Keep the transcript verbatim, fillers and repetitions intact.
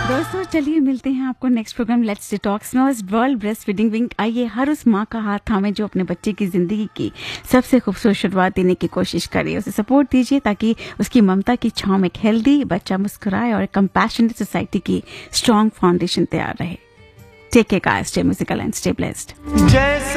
दोस्तों चलिए मिलते हैं आपको नेक्स्ट प्रोग्राम लेट्स डिटॉक्स में इस वर्ल्ड ब्रेस्ट फीडिंग वीक। आइए हर उस माँ का हाथ थामे जो अपने बच्चे की जिंदगी की सबसे खूबसूरत शुरुआत देने की कोशिश करे, उसे सपोर्ट दीजिए ताकि उसकी ममता की छांव में एक हेल्दी बच्चा मुस्कुराए और कंपैशनेट सोसाइटी की स्ट्रॉन्ग फाउंडेशन तैयार रहे। Take care guys, stay musical and stay blessed.